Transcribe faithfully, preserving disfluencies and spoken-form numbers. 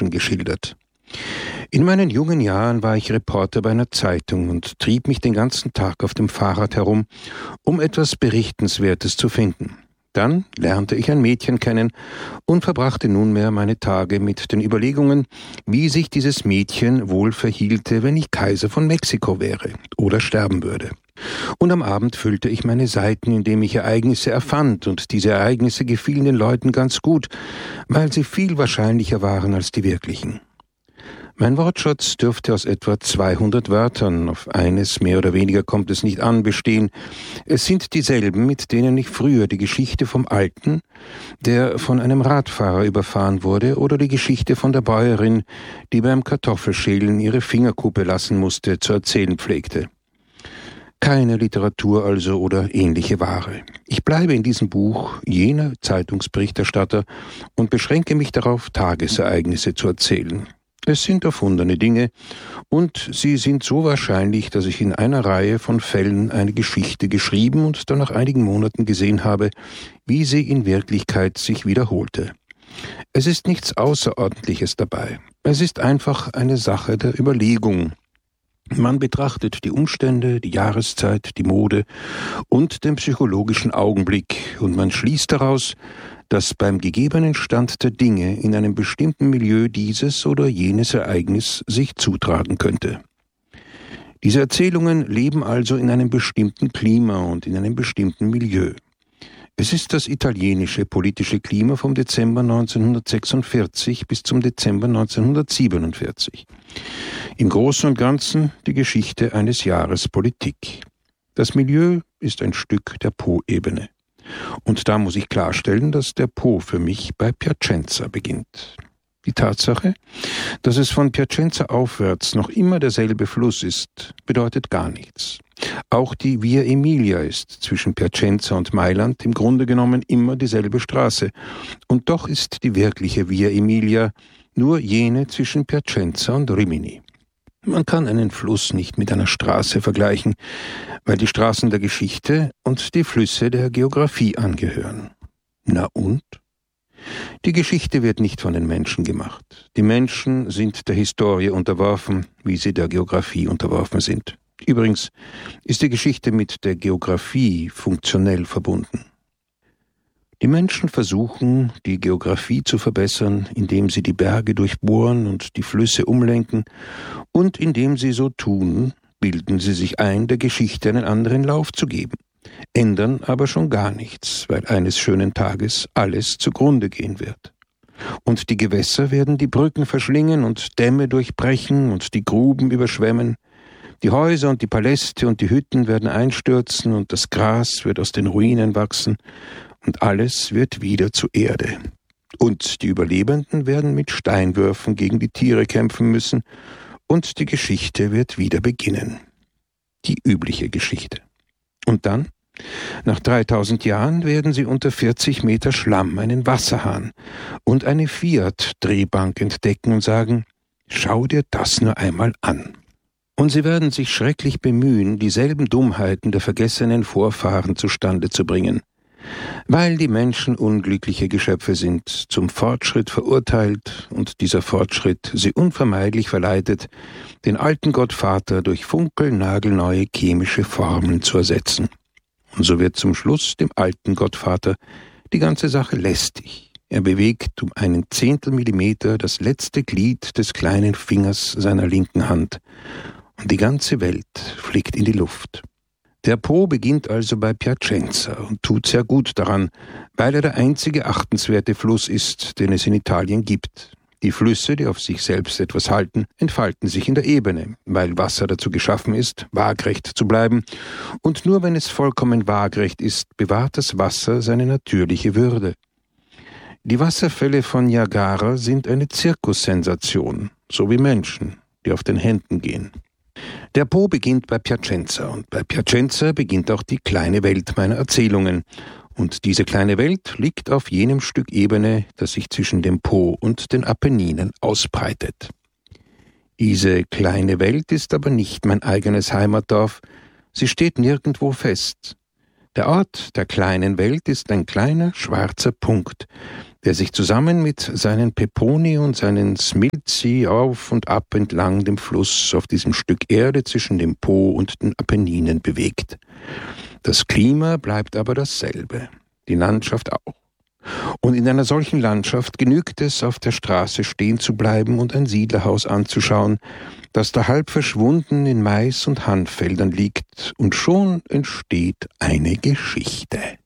Menschen geschildert. In meinen jungen Jahren war ich Reporter bei einer Zeitung und trieb mich den ganzen Tag auf dem Fahrrad herum, um etwas Berichtenswertes zu finden. Dann lernte ich ein Mädchen kennen und verbrachte nunmehr meine Tage mit den Überlegungen, wie sich dieses Mädchen wohl verhielte, wenn ich Kaiser von Mexiko wäre oder sterben würde. Und am Abend füllte ich meine Seiten, indem ich Ereignisse erfand, und diese Ereignisse gefielen den Leuten ganz gut, weil sie viel wahrscheinlicher waren als die wirklichen. Mein Wortschatz dürfte aus etwa zweihundert Wörtern, auf eines mehr oder weniger kommt es nicht an, bestehen. Es sind dieselben, mit denen ich früher die Geschichte vom Alten, der von einem Radfahrer überfahren wurde, oder die Geschichte von der Bäuerin, die beim Kartoffelschälen ihre Fingerkuppe lassen musste, zu erzählen pflegte. Keine Literatur also oder ähnliche Ware. Ich bleibe in diesem Buch jener Zeitungsberichterstatter und beschränke mich darauf, Tagesereignisse zu erzählen. Es sind erfundene Dinge, und sie sind so wahrscheinlich, dass ich in einer Reihe von Fällen eine Geschichte geschrieben und dann nach einigen Monaten gesehen habe, wie sie in Wirklichkeit sich wiederholte. Es ist nichts Außerordentliches dabei. Es ist einfach eine Sache der Überlegung. Man betrachtet die Umstände, die Jahreszeit, die Mode und den psychologischen Augenblick, und man schließt daraus, dass beim gegebenen Stand der Dinge in einem bestimmten Milieu dieses oder jenes Ereignis sich zutragen könnte. Diese Erzählungen leben also in einem bestimmten Klima und in einem bestimmten Milieu. Es ist das italienische politische Klima vom Dezember neunzehnhundertsechsundvierzig bis zum Dezember neunzehnhundertsiebenundvierzig. Im Großen und Ganzen die Geschichte eines Jahres Politik. Das Milieu ist ein Stück der Po-Ebene. Und da muss ich klarstellen, dass der Po für mich bei Piacenza beginnt. Die Tatsache, dass es von Piacenza aufwärts noch immer derselbe Fluss ist, bedeutet gar nichts. Auch die Via Emilia ist zwischen Piacenza und Mailand im Grunde genommen immer dieselbe Straße. Und doch ist die wirkliche Via Emilia nur jene zwischen Piacenza und Rimini. Man kann einen Fluss nicht mit einer Straße vergleichen, weil die Straßen der Geschichte und die Flüsse der Geographie angehören. Na und? Die Geschichte wird nicht von den Menschen gemacht. Die Menschen sind der Historie unterworfen, wie sie der Geographie unterworfen sind. Übrigens ist die Geschichte mit der Geographie funktionell verbunden. Die Menschen versuchen, die Geographie zu verbessern, indem sie die Berge durchbohren und die Flüsse umlenken, und indem sie so tun, bilden sie sich ein, der Geschichte einen anderen Lauf zu geben, ändern aber schon gar nichts, weil eines schönen Tages alles zugrunde gehen wird. Und die Gewässer werden die Brücken verschlingen und Dämme durchbrechen und die Gruben überschwemmen. Die Häuser und die Paläste und die Hütten werden einstürzen und das Gras wird aus den Ruinen wachsen und alles wird wieder zu Erde. Und die Überlebenden werden mit Steinwürfen gegen die Tiere kämpfen müssen und die Geschichte wird wieder beginnen. Die übliche Geschichte. Und dann, nach dreitausend Jahren, werden sie unter vierzig Meter Schlamm einen Wasserhahn und eine Fiat-Drehbank entdecken und sagen, schau dir das nur einmal an. Und sie werden sich schrecklich bemühen, dieselben Dummheiten der vergessenen Vorfahren zustande zu bringen. Weil die Menschen unglückliche Geschöpfe sind, zum Fortschritt verurteilt und dieser Fortschritt sie unvermeidlich verleitet, den alten Gottvater durch funkelnagelneue chemische Formeln zu ersetzen. Und so wird zum Schluss dem alten Gottvater die ganze Sache lästig. Er bewegt um einen Zehntelmillimeter das letzte Glied des kleinen Fingers seiner linken Hand und die ganze Welt fliegt in die Luft. Der Po beginnt also bei Piacenza und tut sehr gut daran, weil er der einzige achtenswerte Fluss ist, den es in Italien gibt. Die Flüsse, die auf sich selbst etwas halten, entfalten sich in der Ebene, weil Wasser dazu geschaffen ist, waagrecht zu bleiben, und nur wenn es vollkommen waagrecht ist, bewahrt das Wasser seine natürliche Würde. Die Wasserfälle von Niagara sind eine Zirkussensation, so wie Menschen, die auf den Händen gehen. Der Po beginnt bei Piacenza und bei Piacenza beginnt auch die kleine Welt meiner Erzählungen. Und diese kleine Welt liegt auf jenem Stück Ebene, das sich zwischen dem Po und den Apenninen ausbreitet. Diese kleine Welt ist aber nicht mein eigenes Heimatdorf, sie steht nirgendwo fest. Der Ort der kleinen Welt ist ein kleiner schwarzer Punkt, der sich zusammen mit seinen Peponi und seinen Smilzi auf und ab entlang dem Fluss auf diesem Stück Erde zwischen dem Po und den Apenninen bewegt. Das Klima bleibt aber dasselbe, die Landschaft auch. Und in einer solchen Landschaft genügt es, auf der Straße stehen zu bleiben und ein Siedlerhaus anzuschauen, das da halb verschwunden in Mais- und Hanffeldern liegt, und schon entsteht eine Geschichte.